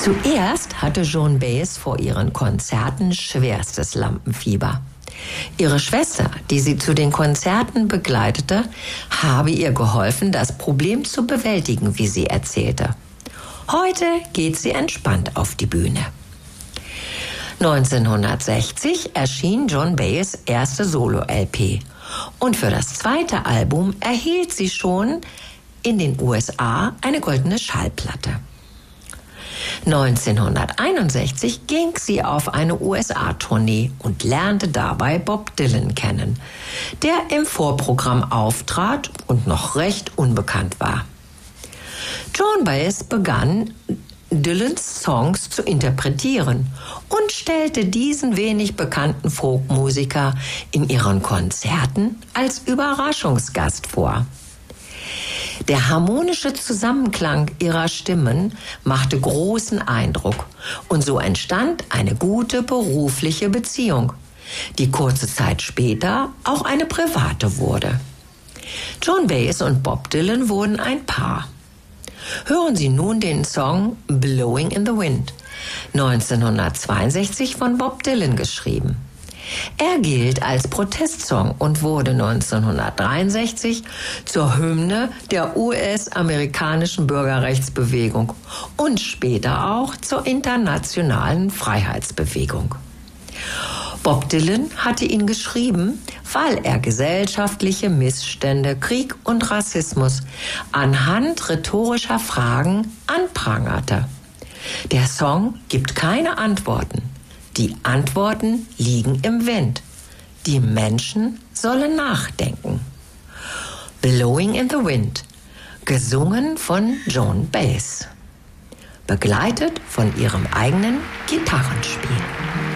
Zuerst hatte Joan Baez vor ihren Konzerten schwerstes Lampenfieber. Ihre Schwester, die sie zu den Konzerten begleitete, habe ihr geholfen, das Problem zu bewältigen, wie sie erzählte. Heute geht sie entspannt auf die Bühne. 1960 erschien Joan Baez' erste Solo-LP und für das zweite Album erhielt sie schon in den USA eine goldene Schallplatte. 1961 ging sie auf eine USA-Tournee und lernte dabei Bob Dylan kennen, der im Vorprogramm auftrat und noch recht unbekannt war. Joan Baez begann, Dylans Songs zu interpretieren und stellte diesen wenig bekannten Folkmusiker in ihren Konzerten als Überraschungsgast vor. Der harmonische Zusammenklang ihrer Stimmen machte großen Eindruck und so entstand eine gute berufliche Beziehung, die kurze Zeit später auch eine private wurde. Joan Baez und Bob Dylan wurden ein Paar. Hören Sie nun den Song Blowing in the Wind, 1962 von Bob Dylan geschrieben. Er gilt als Protestsong und wurde 1963 zur Hymne der US-amerikanischen Bürgerrechtsbewegung und später auch zur internationalen Freiheitsbewegung. Bob Dylan hatte ihn geschrieben, weil er gesellschaftliche Missstände, Krieg und Rassismus anhand rhetorischer Fragen anprangerte. Der Song gibt keine Antworten. Die Antworten liegen im Wind. Die Menschen sollen nachdenken. Blowing in the Wind, gesungen von Joan Baez, begleitet von ihrem eigenen Gitarrenspiel.